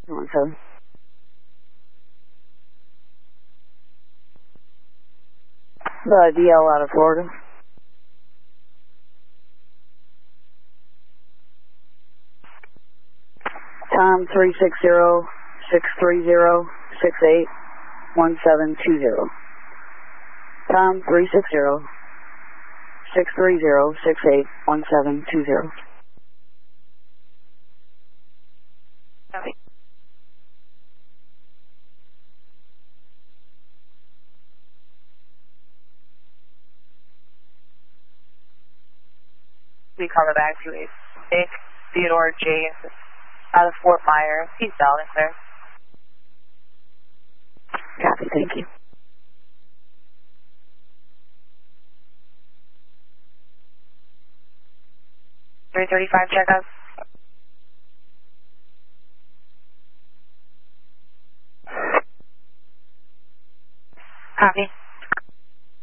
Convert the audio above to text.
17. The DL out of Florida. Tom 360-630-68-1720. Tom 360-630-68-1720. Copy. We cover back to a Dick Theodore James out of Fort Myers. He's valid, sir. Copy, thank you. $335 checkup. Copy.